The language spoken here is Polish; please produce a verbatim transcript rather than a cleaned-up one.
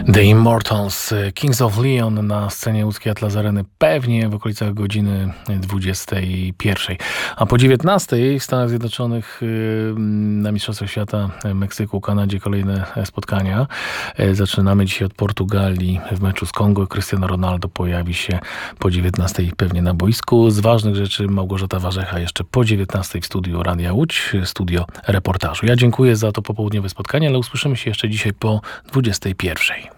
The Immortals, Kings of Leon na scenie łódzkiej Atlas Areny pewnie w okolicach godziny dwudziestej pierwszej. A po dziewiętnastej w Stanach Zjednoczonych na Mistrzostwach Świata, Meksyku, Kanadzie kolejne spotkania. Zaczynamy dzisiaj od Portugalii w meczu z Kongo. Cristiano Ronaldo pojawi się po dziewiętnastej pewnie na boisku. Z ważnych rzeczy Małgorzata Warzecha jeszcze po dziewiętnastej w studiu Radia Łódź, studio reportażu. Ja dziękuję za to popołudniowe spotkanie, ale usłyszymy się jeszcze dzisiaj po dwudziestej pierwszej.